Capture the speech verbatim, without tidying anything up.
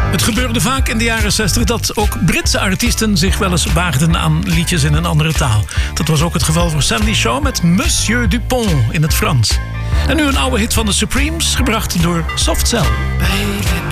Het gebeurde vaak in de jaren zestig dat ook Britse artiesten zich wel eens waagden aan liedjes in een andere taal. Dat was ook het geval voor Sandy Shaw met Monsieur Dupont in het Frans. En nu een oude hit van de Supremes, gebracht door Soft Cell. Baby,